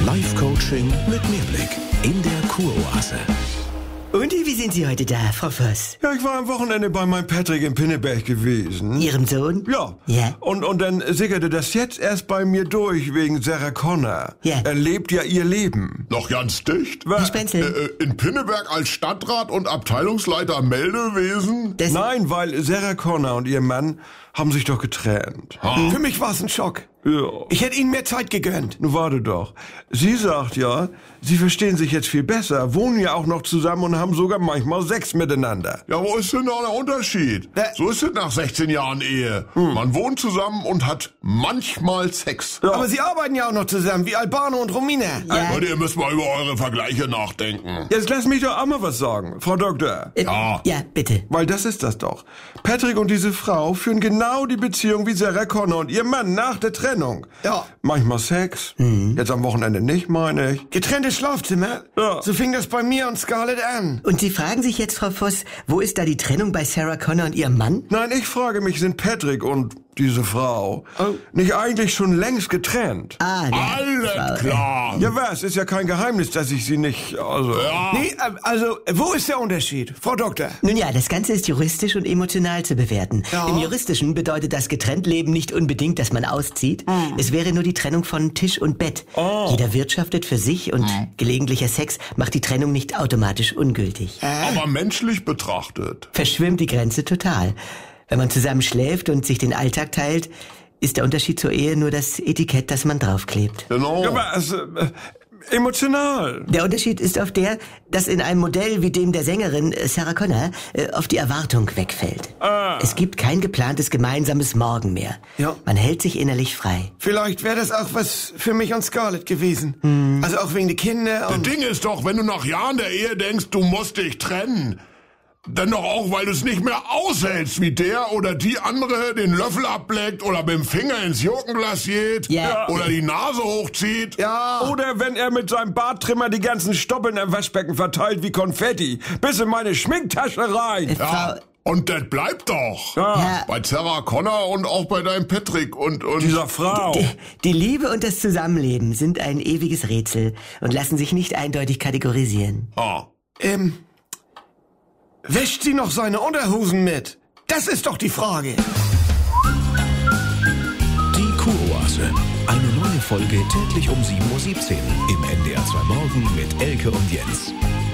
Life-Coaching mit Mehrblick in der Kuroase. Und wie sind Sie heute da, Frau Voss? Ja, ich war am Wochenende bei meinem Patrick in Pinneberg gewesen. Ihrem Sohn? Ja. Ja. Und dann sickerte das jetzt erst bei mir durch wegen Sarah Connor. Ja. Er lebt ja ihr Leben. Noch ganz dicht? Herr Spenzel? In Pinneberg als Stadtrat und Abteilungsleiter Meldewesen? Nein, weil Sarah Connor und ihr Mann haben sich doch getrennt. Für mich war es ein Schock. Ja. Ich hätte Ihnen mehr Zeit gegönnt. Nun warte doch. Sie sagt ja, sie verstehen sich jetzt viel besser, wohnen ja auch noch zusammen und haben sogar manchmal Sex miteinander. Ja, wo ist denn da der Unterschied? So ist es nach 16 Jahren Ehe. Man wohnt zusammen und hat manchmal Sex. Ja. Aber Sie arbeiten ja auch noch zusammen, wie Albano und Romina. Ja. Leute, ihr müsst mal über eure Vergleiche nachdenken. Jetzt lass mich doch auch mal was sagen, Frau Doktor. Ja. Ja, bitte. Weil das ist das doch. Patrick und diese Frau führen genau die Beziehung wie Sarah Connor und ihr Mann nach der Trennung. Ja. Manchmal Sex, jetzt am Wochenende nicht, meine ich. Getrenntes Schlafzimmer. Ja. So fing das bei mir und Scarlett an. Und Sie fragen sich jetzt, Frau Voss, wo ist da die Trennung bei Sarah Connor und ihrem Mann? Nein, ich frage mich, sind Patrick und diese Frau nicht eigentlich schon längst getrennt? Ah, Alles klar. Ja, was? Ist ja kein Geheimnis, dass ich sie nicht, Nee, also, wo ist der Unterschied, Frau Doktor? Nun ja, das Ganze ist juristisch und emotional zu bewerten. Ja. Im Juristischen bedeutet das Getrennt-Leben nicht unbedingt, dass man auszieht. Es wäre nur die Trennung von Tisch und Bett. Jeder wirtschaftet für sich und gelegentlicher Sex macht die Trennung nicht automatisch ungültig. Aber menschlich betrachtet. Verschwimmt die Grenze total. Wenn man zusammen schläft und sich den Alltag teilt, ist der Unterschied zur Ehe nur das Etikett, das man draufklebt. Genau. Ja, was? Emotional. Der Unterschied ist auf der, dass in einem Modell wie dem der Sängerin Sarah Connor auf die Erwartung wegfällt. Es gibt kein geplantes gemeinsames Morgen mehr. Ja. Man hält sich innerlich frei. Vielleicht wäre das auch was für mich und Scarlett gewesen. Also auch wegen der Kinder Das und... Ding ist doch, wenn du nach Jahren der Ehe denkst, du musst dich trennen, dann doch auch, weil du es nicht mehr aushältst, wie der oder die andere den Löffel ableckt oder mit dem Finger ins Gurkenglas geht Ja. oder die Nase hochzieht. Ja, Oder wenn er mit seinem Barttrimmer die ganzen Stoppeln im Waschbecken verteilt wie Konfetti, bis in meine Schminktasche rein. Ja. Und das bleibt doch. Ja. Bei Sarah Connor und auch bei deinem Patrick und Dieser Frau. Die Liebe und das Zusammenleben sind ein ewiges Rätsel und lassen sich nicht eindeutig kategorisieren. wäscht sie noch seine Unterhosen mit? Das ist doch die Frage. Die Kuroase. Eine neue Folge täglich um 7:17 Uhr im NDR 2 Morgen mit Elke und Jens.